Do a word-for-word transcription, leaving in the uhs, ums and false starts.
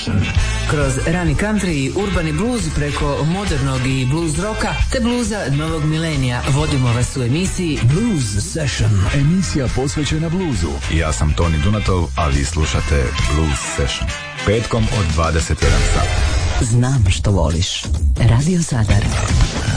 Session. Kroz rani country i urbani blues preko modernog i blues roka te bluza novog milenija vodimo vas u emisiji Blues Session. Emisija posvećena bluzu. Ja sam Toni Dunatov, a vi slušate Blues Session. Petkom od dvadeset jedan sat. Znam što voliš. Radio Zadar.